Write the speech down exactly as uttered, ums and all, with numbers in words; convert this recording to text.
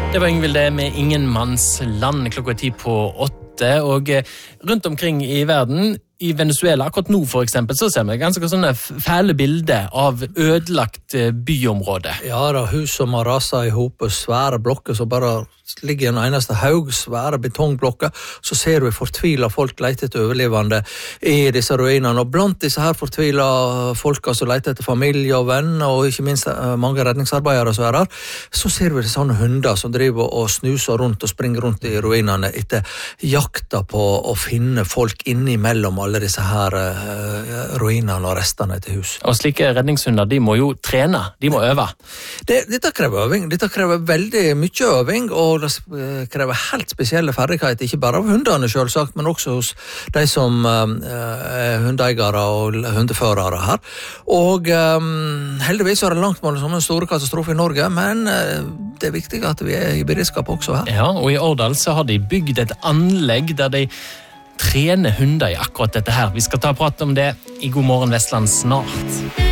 Det var Yngvild det med Ingenmannsland klokka ti på åtte, og rundt omkring i verden, i Venezuela, akkurat nå for eksempel, så ser vi ganske sånne fæle bilder av ødelagt byområde. Ja, da, hus som har raset i hope, svære blokker som bare ligger i en eneste haug, svære betongblokker, så ser du fortvilet folk leter etter overlevende i disse ruinene, og blant disse her fortvilet folka som leter etter familie og venner, og ikke minst mange redningsarbeidere som er her, så ser vi sånne hunder som driver og snuser rundt og springer rundt i ruinene etter jakta på å finne folk innimellom alle disse her uh, ruinene og restene etter hus. Og slike redningshunder, de må jo trene, de må øve. Det, dette krever øving, dette krever veldig mye øving, og det krever helt spesielle ferdigheter, ikke bare av hundene selvsagt, men også hos de som uh, er hundeeiere og hundeførere her. Og um, heldigvis er det langt mellom som en store katastrofe i Norge, men uh, det er viktig at vi er i beredskap også her. Ja, og i Årdal så har de bygd et anlegg der de trener hunder i akkurat dette her. Vi skal ta prat om det i God morgen Vestland snart.